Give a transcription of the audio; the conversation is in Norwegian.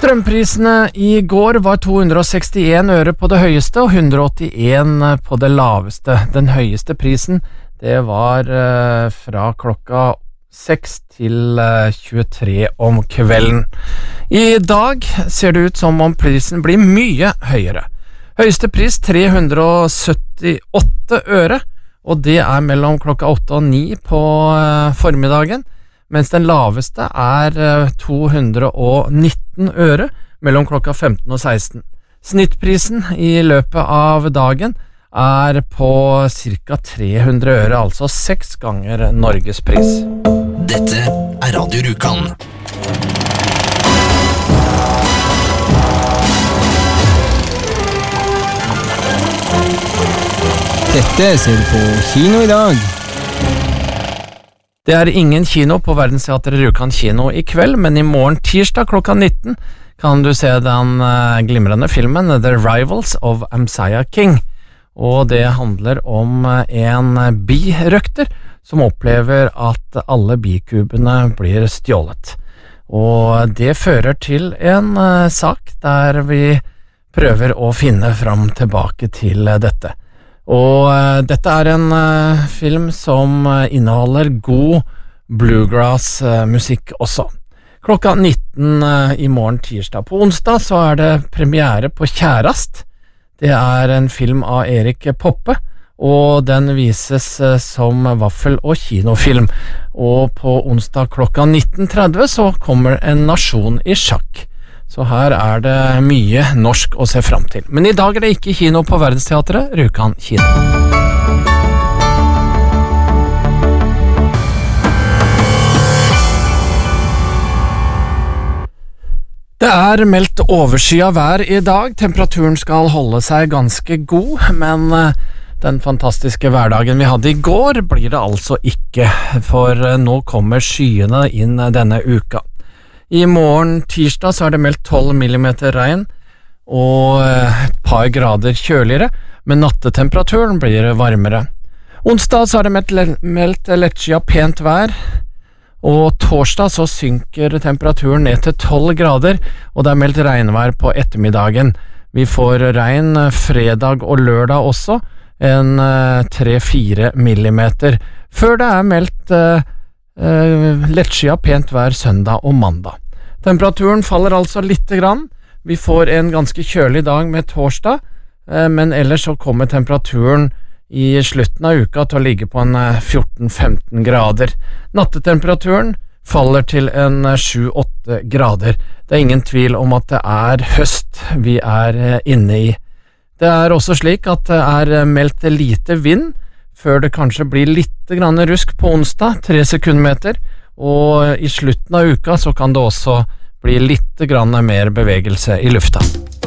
Strømprisene i går var 261 øre på det høyeste og 181 på det laveste. Den høyeste prisen, det var fra klokka 6 til 23 om kvelden. I dag ser det ut som om prisen blir mye høyere. Høyeste pris 378 øre, og det er mellom klokka 8 og 9 på formiddagen, mens den laveste er 219 øre mellom klokka 15 og 16. Snittprisen i løpet av dagen er på ca. 300 øre, altså 6 ganger Norges pris. Dette er Radio Rjukan. Dette ser du på kino i dag. Det er ingen kino på Verdensteatret Rjukan kino i kveld, men i morgen tirsdag klokka 19 kan du se den glimrende filmen The Rivals of Amziah King. Og det handler om en birøkter som opplever at alle bikubene blir stjålet. Og det fører til en sak der vi prøver å finne fram tilbake til dette. Og dette er en film som inneholder god bluegrass musikk også. Klokka 19 i morgen tirsdag. På onsdag så er det premiere på Kjærast. Det er en film av Erik Poppe, og den vises som vaffel- og kinofilm. Og på onsdag klokka 19.30 så kommer En nasjon i sjakk. Så her er det mye norsk å se fram til. Men i dag er det ikke kino på Verdensteatret Rjukan kino. Det er meldt overskyet vær i dag. Temperaturen skal holde seg ganske god, men den fantastiske hverdagen vi hadde i går blir det altså ikke, for nå kommer skyene inn denne uka. I morgen tirsdag så er det meldt 12 millimeter regn og et par grader kjøligere, men nattetemperaturen blir varmere. Onsdag så er det meldt lettskyet pent vær, og torsdag så synker temperaturen ned til 12 grader, og det er meldt regnvær på ettermiddagen. Vi får regn fredag og lørdag også, en 3-4 millimeter, før det er meldt lettskyet pent vær søndag og mandag. Temperaturen faller altså litt grann. Vi får en ganske kjølig dag med torsdag, men ellers så kommer temperaturen i slutten av uka til å ligge på en 14-15 grader. Nattetemperaturen faller til en 7-8 grader. Det er ingen tvil om at det er høst vi er inne i. Det er også slik at det er meldt lite vind, før det kanskje blir litt grann rusk på onsdag, 3 sekundmeter, og i slutten av uka så kan det også bli litt grann mer bevegelse i lufta.